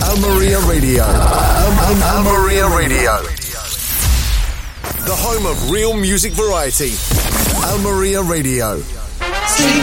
Almeria Radio. Almeria Radio. The home of real music variety. Almeria Radio.